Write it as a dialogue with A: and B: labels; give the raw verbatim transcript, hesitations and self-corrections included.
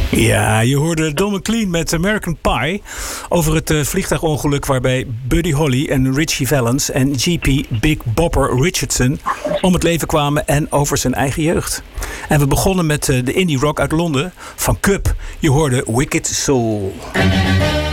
A: Ja, je hoorde Don McLean met American Pie over het uh, vliegtuigongeluk waarbij Buddy Holly en Richie Valens en G P Big Bopper Richardson om het leven kwamen en over zijn eigen jeugd. En we begonnen met uh, de indie rock uit Londen van Cub. Je hoorde Wicked Soul.